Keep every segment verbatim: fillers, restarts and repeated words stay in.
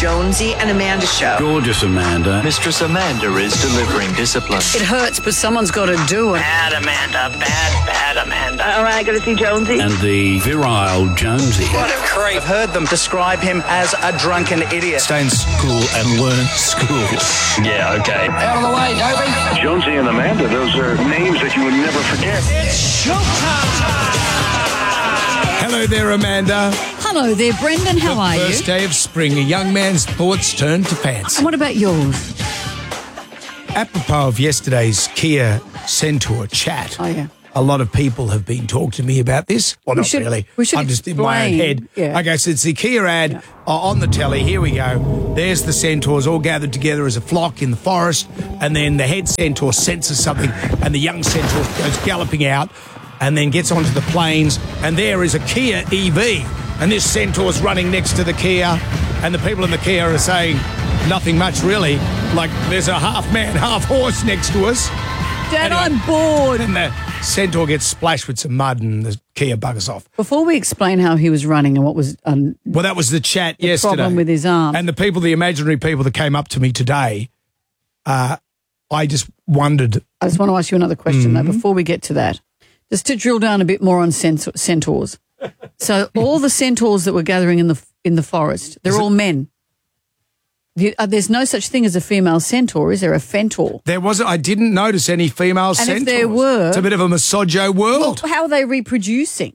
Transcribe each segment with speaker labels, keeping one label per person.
Speaker 1: Jonesy and Amanda Show.
Speaker 2: Gorgeous Amanda.
Speaker 3: Mistress Amanda is delivering discipline.
Speaker 4: It hurts, but someone's got to do it.
Speaker 5: Bad Amanda, bad, bad Amanda.
Speaker 1: All right, got to see Jonesy.
Speaker 2: And the virile Jonesy.
Speaker 5: What a creep.
Speaker 6: I've heard them describe him as a drunken idiot.
Speaker 3: Stay in school and learn school. Yeah, okay.
Speaker 5: Out of the way, Dopey.
Speaker 7: Jonesy and Amanda, those are names that you would never forget.
Speaker 5: It's showtime.
Speaker 8: Hello there, Amanda.
Speaker 4: Hello there, Brendan. How are you?
Speaker 8: First day of spring, a young man's thoughts turn to pants.
Speaker 4: And what about yours?
Speaker 8: Apropos of yesterday's Kia Centaur chat,
Speaker 4: Oh, yeah.
Speaker 8: a lot of people have been talking to me about this. Well,
Speaker 4: We
Speaker 8: not
Speaker 4: should-
Speaker 8: really.
Speaker 4: we should
Speaker 8: I'm just in my own
Speaker 4: explain,
Speaker 8: head.
Speaker 4: yeah.
Speaker 8: Okay, so it's the Kia ad
Speaker 4: Yeah.
Speaker 8: uh, on the telly. Here we go. There's the centaurs all gathered together as a flock in the forest, and then the head centaur senses something, and the young centaur goes galloping out, and then gets onto the plains, and there is a Kia E V, and this centaur's running next to the Kia, and the people in the Kia are saying nothing much really, like there's a half man, half horse next to us.
Speaker 4: Dad,
Speaker 8: Anyway.
Speaker 4: I'm bored.
Speaker 8: And the centaur gets splashed with some mud and the Kia buggers off.
Speaker 4: Before we explain how he was running and what was um,
Speaker 8: Well, that was the chat yesterday.
Speaker 4: problem with his arm.
Speaker 8: And the people, the imaginary people that came up to me today, uh, I just wondered.
Speaker 4: I just want to ask you another question,
Speaker 8: Mm-hmm.
Speaker 4: though, before we get to that. Just to drill down a bit more on cent- centaurs. So all the centaurs that were gathering in the in the forest, they're
Speaker 8: Is it-
Speaker 4: all men. You, uh, there's no such thing as a female centaur, is there? A fentor.
Speaker 8: There wasn't, I didn't notice any female
Speaker 4: And
Speaker 8: centaurs.
Speaker 4: if there were-
Speaker 8: It's a bit of a misogyno world.
Speaker 4: Well, how are they reproducing?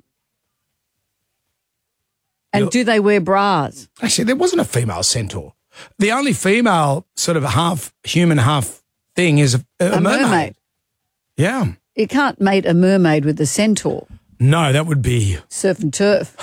Speaker 4: And
Speaker 8: You're-
Speaker 4: do they wear bras?
Speaker 8: Actually, there wasn't a female centaur. The only female sort of half human, half thing is a, a,
Speaker 4: A
Speaker 8: mermaid.
Speaker 4: mermaid.
Speaker 8: Yeah.
Speaker 4: You can't mate a mermaid with a centaur.
Speaker 8: No, that would be...
Speaker 4: Surf and turf.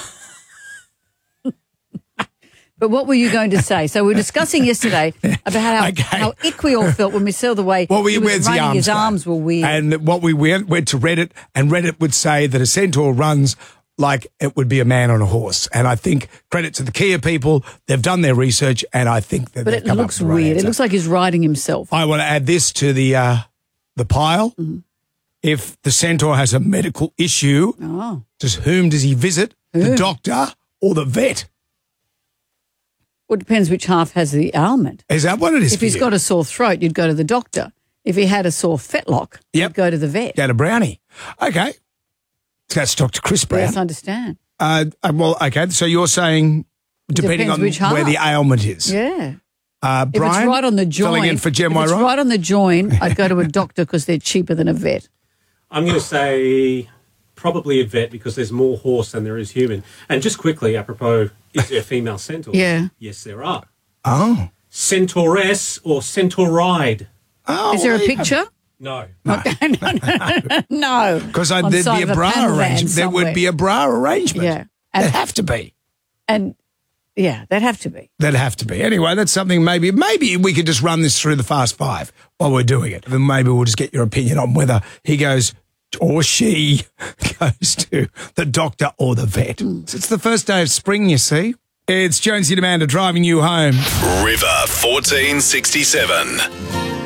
Speaker 4: But what were you going to say? So we were discussing yesterday about how,
Speaker 8: Okay.
Speaker 4: how ick we all felt when we saw the way
Speaker 8: Well, we,
Speaker 4: he was
Speaker 8: where's the
Speaker 4: running.
Speaker 8: arms
Speaker 4: His
Speaker 8: go?
Speaker 4: arms were weird.
Speaker 8: And what we went, went to Reddit, and Reddit would say that a centaur runs like it would be a man on a horse. And I think credit to the Kia people, they've done their research, and I think that
Speaker 4: but
Speaker 8: they've
Speaker 4: it
Speaker 8: come
Speaker 4: looks
Speaker 8: up with the right
Speaker 4: weird. It
Speaker 8: answer.
Speaker 4: looks like he's riding himself.
Speaker 8: I want to add this to the uh, the pile.
Speaker 4: Mm-hmm.
Speaker 8: If the centaur has a medical issue,
Speaker 4: Oh.
Speaker 8: just whom does he visit? The
Speaker 4: Whom?
Speaker 8: doctor or the vet?
Speaker 4: Well, it depends which half has the ailment.
Speaker 8: Is that what it is
Speaker 4: If
Speaker 8: for
Speaker 4: he's
Speaker 8: you?
Speaker 4: got a sore throat, you'd go to the doctor. If he had a sore fetlock,
Speaker 8: Yep.
Speaker 4: you'd go to the vet.
Speaker 8: Go to Brownie. Okay. That's Doctor Chris Brown.
Speaker 4: Yes, I understand.
Speaker 8: Uh, uh, well, okay. So you're saying depending
Speaker 4: Depends
Speaker 8: on
Speaker 4: which
Speaker 8: where
Speaker 4: half.
Speaker 8: the ailment is.
Speaker 4: Yeah.
Speaker 8: Uh,
Speaker 4: If
Speaker 8: Brian,
Speaker 4: it's right on the
Speaker 8: filling
Speaker 4: joint,
Speaker 8: in for Jem
Speaker 4: if it's
Speaker 8: Wright.
Speaker 4: right on the joint, I'd go to a doctor because they're cheaper than a vet.
Speaker 9: I'm going to say probably a vet because there's more horse than there is human. And just quickly, apropos, is there a female centaur?
Speaker 4: Yeah.
Speaker 9: Yes, there are.
Speaker 8: Oh.
Speaker 9: Centauress or centauride?
Speaker 8: Oh.
Speaker 4: Is there a
Speaker 8: well,
Speaker 4: picture?
Speaker 9: No.
Speaker 4: No.
Speaker 8: Because
Speaker 4: On
Speaker 8: there'd
Speaker 4: side
Speaker 8: be
Speaker 4: of
Speaker 8: a
Speaker 4: a
Speaker 8: bra
Speaker 4: panel van
Speaker 8: arrangement. There would
Speaker 4: somewhere.
Speaker 8: be a bra arrangement.
Speaker 4: Yeah.
Speaker 8: There'd
Speaker 4: And,
Speaker 8: have to be.
Speaker 4: and yeah, that'd have to be.
Speaker 8: There'd have to be. Anyway, that's something maybe, maybe we could just run this through the Fast Five while we're doing it. Then maybe we'll just get your opinion on whether he goes or she goes to the doctor or the vet. It's the first day of spring, you see. It's Jonesy and Amanda driving you home.
Speaker 10: River fourteen sixty-seven.